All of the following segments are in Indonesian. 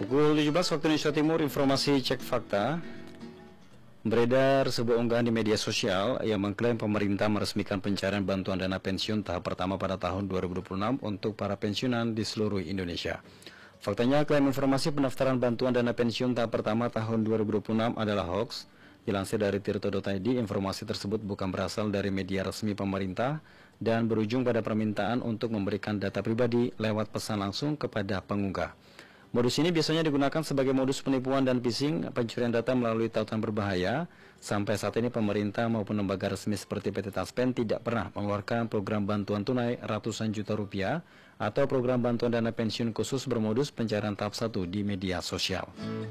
Pukul 17 waktu Indonesia Timur, informasi cek fakta. Beredar sebuah unggahan di media sosial yang mengklaim pemerintah meresmikan pencairan bantuan dana pensiun tahap pertama pada tahun 2026 untuk para pensiunan di seluruh Indonesia. Faktanya, klaim informasi pendaftaran bantuan dana pensiun tahap pertama tahun 2026 adalah hoax. Dilansir dari tirto.id, informasi tersebut bukan berasal dari media resmi pemerintah dan berujung pada permintaan untuk memberikan data pribadi lewat pesan langsung kepada pengunggah. Modus ini biasanya digunakan sebagai modus penipuan dan phishing, pencurian data melalui tautan berbahaya. Sampai saat ini pemerintah maupun lembaga resmi seperti PT Taspen tidak pernah mengeluarkan program bantuan tunai ratusan juta rupiah atau program bantuan dana pensiun khusus bermodus pencairan tahap 1 di media sosial.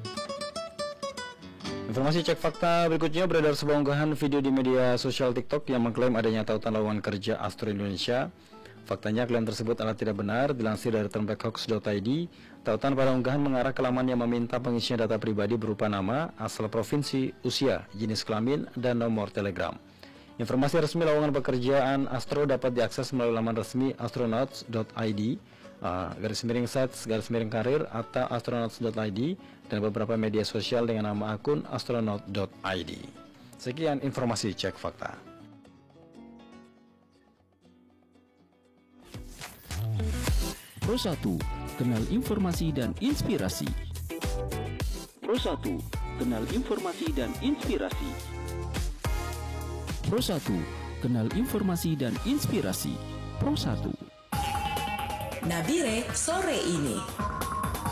Informasi cek fakta berikutnya, beredar sebuah unggahan video di media sosial TikTok yang mengklaim adanya tautan lowongan kerja Astro Indonesia. Faktanya, klaim tersebut adalah tidak benar. Dilansir dari termbekhoax.id, tautan pada unggahan mengarah ke laman yang meminta pengisian data pribadi berupa nama, asal provinsi, usia, jenis kelamin, dan nomor telegram. Informasi resmi lowongan pekerjaan Astro dapat diakses melalui laman resmi astronauts.id, _sites_karir atau astronauts.id, dan beberapa media sosial dengan nama akun astronaut.id. Sekian informasi cek fakta. Pro1, kenal informasi dan inspirasi. Pro1, kenal informasi dan inspirasi. Pro1, kenal informasi dan inspirasi. Pro1. Nabire sore ini.